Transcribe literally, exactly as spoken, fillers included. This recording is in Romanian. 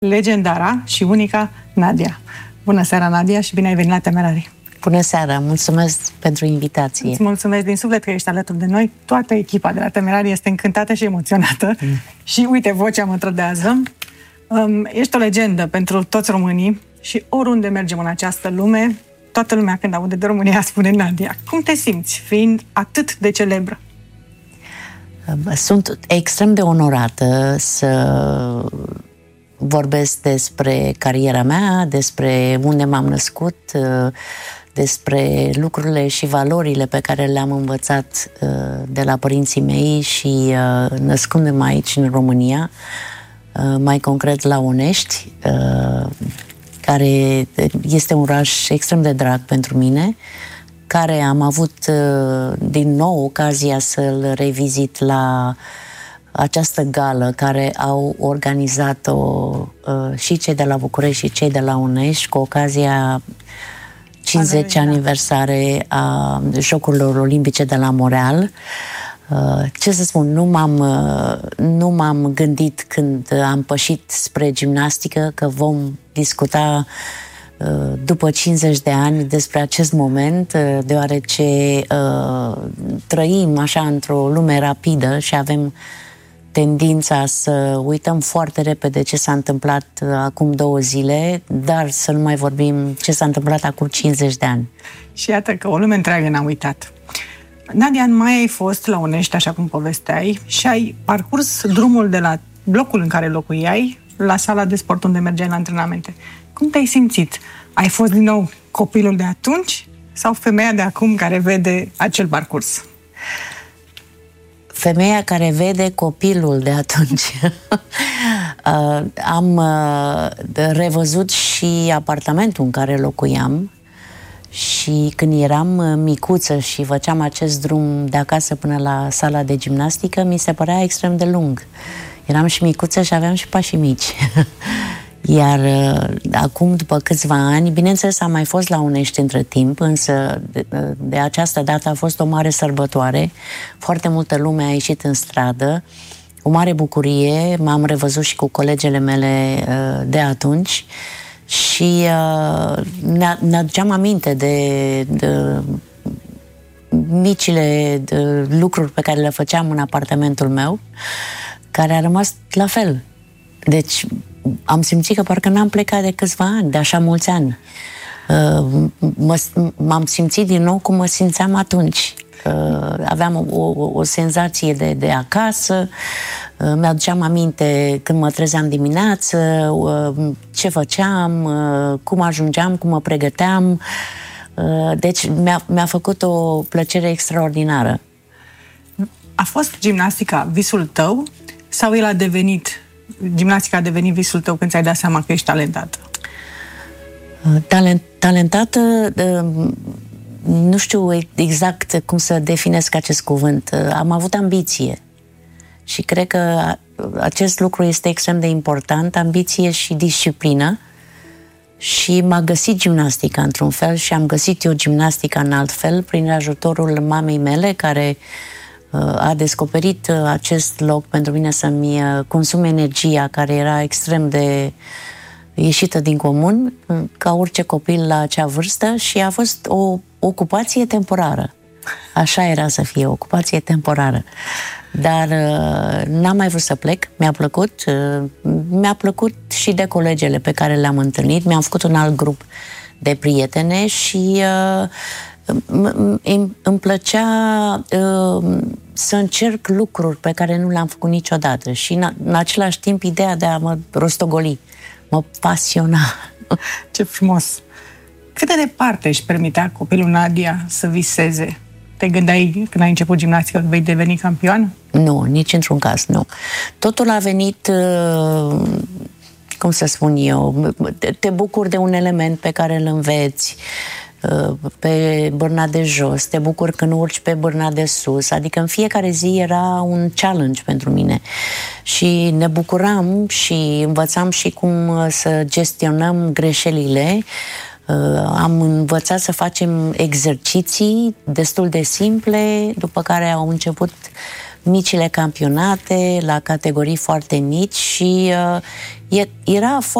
legendara și unica Nadia. Bună seara, Nadia, și bine ai venit la Temerarii. Bună seara, mulțumesc pentru invitație. Îți mulțumesc din suflet că ești alături de noi. Toată echipa de la Temerarii este încântată și emoționată. Mm. Și uite, vocea mă trădează. Um, ești o legendă pentru toți românii și oriunde mergem în această lume, toată lumea când aude de România spune Nadia. Cum te simți fiind atât de celebră? Sunt extrem de onorată să vorbesc despre cariera mea, despre unde m-am născut, despre lucrurile și valorile pe care le-am învățat de la părinții mei și născându-mă aici în România, mai concret la Onești, care este un oraș extrem de drag pentru mine, care am avut din nou ocazia să-l revizit la această gală care au organizat-o uh, și cei de la București și cei de la Onești cu ocazia cincizeci aniversare a Jocurilor Olimpice de la Montreal. Uh, ce să spun, nu m-am, uh, nu m-am gândit când am pășit spre gimnastică că vom discuta uh, după cincizeci de ani despre acest moment, uh, deoarece uh, trăim așa într-o lume rapidă și avem tendința să uităm foarte repede ce s-a întâmplat acum două zile, dar să nu mai vorbim ce s-a întâmplat acum cincizeci de ani. Și iată că o lume întreagă n-a uitat. Nadia, în mai ai fost la Onești, așa cum povesteai, și ai parcurs drumul de la blocul în care locuiai la sala de sport unde mergeai la antrenamente. Cum te-ai simțit? Ai fost din nou copilul de atunci sau femeia de acum care vede acel parcurs? Femeia care vede copilul de atunci. uh, am uh, revăzut și apartamentul în care locuiam și când eram micuță și făceam acest drum de acasă până la sala de gimnastică, mi se părea extrem de lung. Eram și micuță și aveam și pași mici. Iar uh, acum, după câțiva ani, bineînțeles am mai fost la Onești între timp, însă de, de această dată a fost o mare sărbătoare, foarte multă lume a ieșit în stradă, o mare bucurie, m-am revăzut și cu colegele mele uh, de atunci și uh, ne, ne aduceam aminte de, de micile de lucruri pe care le făceam în apartamentul meu, care a rămas la fel. Deci am simțit că parcă n-am plecat de câțiva ani, de așa mulți ani. M-am simțit din nou cum mă simțeam atunci. Aveam o, o, o senzație de, de acasă, mi-aduceam aminte când mă trezeam dimineață, ce făceam, cum ajungeam, cum mă pregăteam. Deci mi-a, mi-a făcut o plăcere extraordinară. A fost gimnastica visul tău sau el a devenit Gimnastica a devenit visul tău când ți-ai dat seama că ești talentată? Talent, talentată, nu știu exact cum să definesc acest cuvânt. Am avut ambiție și cred că acest lucru este extrem de important, ambiție și disciplină, și m-a găsit gimnastica într-un fel și am găsit eu gimnastica în alt fel prin ajutorul mamei mele, care a descoperit acest loc pentru mine să-mi consume energia, care era extrem de ieșită din comun, ca orice copil la acea vârstă, și a fost o ocupație temporară. Așa era să fie, o ocupație temporară. Dar n-am mai vrut să plec, mi-a plăcut, mi-a plăcut și de colegele pe care le-am întâlnit, mi-am făcut un alt grup de prietene și îmi plăcea uh, să încerc lucruri pe care nu le-am făcut niciodată și în, în același timp ideea de a mă rostogoli mă pasiona. Ce frumos! Cât de departe își permitea copilul Nadia să viseze? Te gândeai când ai început gimnastică că vei deveni campioană? Nu, nici într-un caz, nu. Totul a venit, uh, cum să spun eu, te, te bucuri de un element pe care îl înveți pe bârna de jos, te bucuri când urci pe bârna de sus, adică în fiecare zi era un challenge pentru mine și ne bucuram și învățam și cum să gestionăm greșelile. Am învățat să facem exerciții destul de simple, după care au început micile campionate, la categorii foarte mici și uh, era foarte